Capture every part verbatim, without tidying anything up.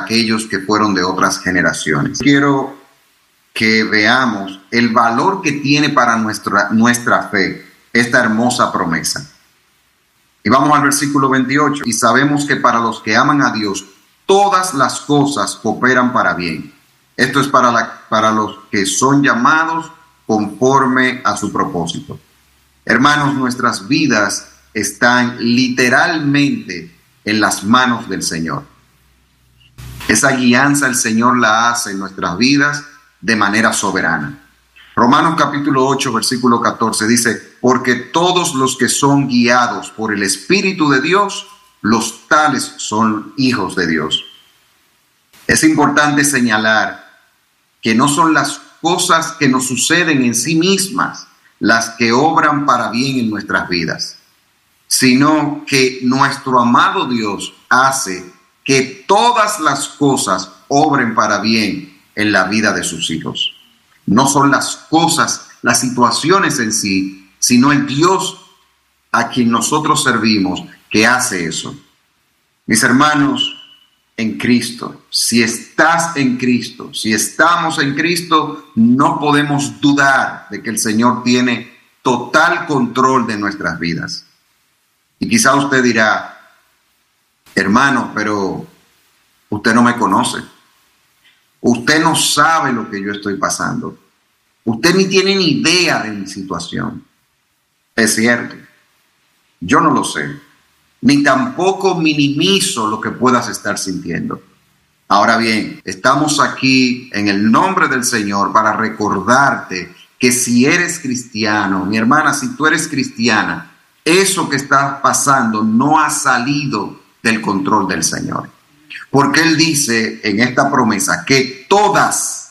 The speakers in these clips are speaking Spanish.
aquellos que fueron de otras generaciones. Quiero que veamos el valor que tiene para nuestra, nuestra fe esta hermosa promesa. Y vamos al versículo veintiocho. Y sabemos que para los que aman a Dios, todas las cosas cooperan para bien. Esto es para, la, para los que son llamados conforme a su propósito. Hermanos, nuestras vidas están literalmente en las manos del Señor. Esa guianza el Señor la hace en nuestras vidas de manera soberana. Romanos capítulo ocho, versículo catorce dice: porque todos los que son guiados por el Espíritu de Dios, los tales son hijos de Dios. Es importante señalar que no son las cosas que nos suceden en sí mismas las que obran para bien en nuestras vidas, sino que nuestro amado Dios hace que todas las cosas obren para bien en la vida de sus hijos. No son las cosas, las situaciones en sí, sino el Dios a quien nosotros servimos que hace eso. Mis hermanos, en Cristo, si estás en Cristo, si estamos en Cristo, no podemos dudar de que el Señor tiene total control de nuestras vidas. Y quizá usted dirá: hermano, pero usted no me conoce. Usted no sabe lo que yo estoy pasando. Usted ni tiene ni idea de mi situación. Es cierto, yo no lo sé. Ni tampoco minimizo lo que puedas estar sintiendo. Ahora bien, estamos aquí en el nombre del Señor para recordarte que si eres cristiano, mi hermana, si tú eres cristiana, eso que está pasando no ha salido del control del Señor. Porque Él dice en esta promesa que todas,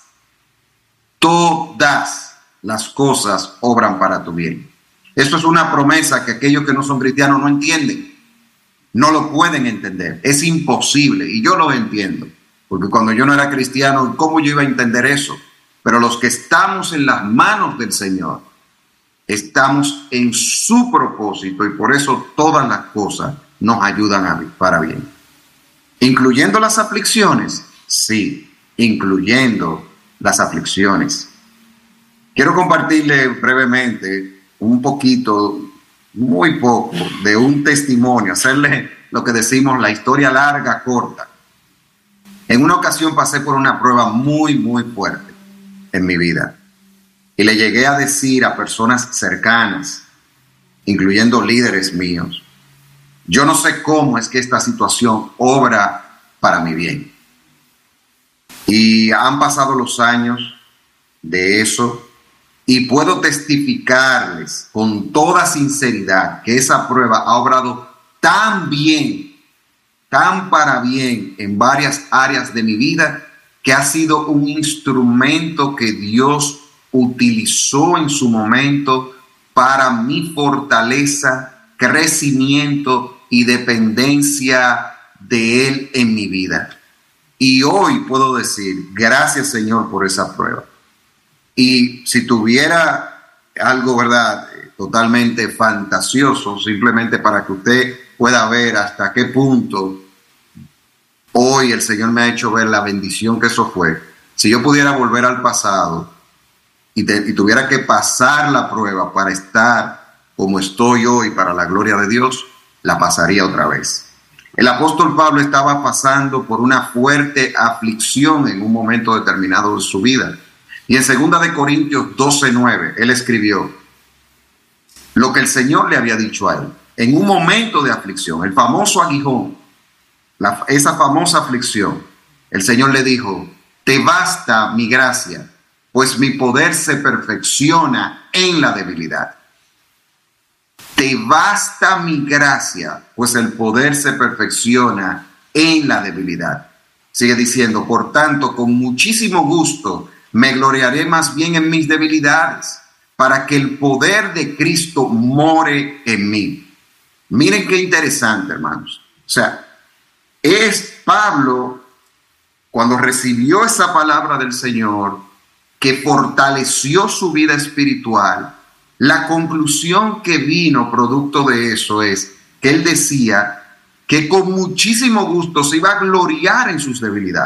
todas las cosas obran para tu bien. Esto es una promesa que aquellos que no son cristianos no entienden. No lo pueden entender, es imposible, y yo lo entiendo, porque cuando yo no era cristiano, ¿cómo yo iba a entender eso? Pero los que estamos en las manos del Señor, estamos en su propósito, y por eso todas las cosas nos ayudan a, para bien. ¿Incluyendo las aflicciones? Sí, incluyendo las aflicciones. Quiero compartirle brevemente un poquito, muy poco, de un testimonio, hacerle lo que decimos la historia larga, corta. En una ocasión pasé por una prueba muy, muy fuerte en mi vida. Y le llegué a decir a personas cercanas, incluyendo líderes míos: yo no sé cómo es que esta situación obra para mi bien. Y han pasado los años de eso, y puedo testificarles con toda sinceridad que esa prueba ha obrado tan bien, tan para bien en varias áreas de mi vida, que ha sido un instrumento que Dios utilizó en su momento para mi fortaleza, crecimiento y dependencia de Él en mi vida. Y hoy puedo decir: gracias, Señor, por esa prueba. Y si tuviera algo, ¿verdad?, totalmente fantasioso, simplemente para que usted pueda ver hasta qué punto hoy el Señor me ha hecho ver la bendición que eso fue. Si yo pudiera volver al pasado y, te, y tuviera que pasar la prueba para estar como estoy hoy para la gloria de Dios, la pasaría otra vez. El apóstol Pablo estaba pasando por una fuerte aflicción en un momento determinado de su vida. Y en segunda de Corintios doce, nueve, él escribió lo que el Señor le había dicho a él. En un momento de aflicción, el famoso aguijón, la, esa famosa aflicción, el Señor le dijo: te basta mi gracia, pues mi poder se perfecciona en la debilidad. Te basta mi gracia, pues el poder se perfecciona en la debilidad. Sigue diciendo: por tanto, con muchísimo gusto me gloriaré más bien en mis debilidades, para que el poder de Cristo more en mí. Miren qué interesante, hermanos. O sea, es Pablo, cuando recibió esa palabra del Señor, que fortaleció su vida espiritual. La conclusión que vino producto de eso es que él decía que con muchísimo gusto se iba a gloriar en sus debilidades.